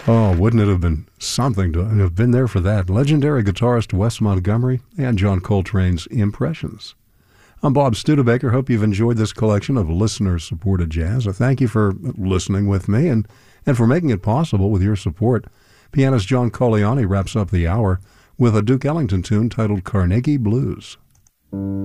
Oh, wouldn't it have been something to have been there for that? Legendary guitarist Wes Montgomery and John Coltrane's Impressions. I'm Bob Studebaker. Hope you've enjoyed this collection of listener-supported jazz. I thank you for listening with me and for making it possible with your support. Pianist John Colleani wraps up the hour with a Duke Ellington tune titled Carnegie Blues.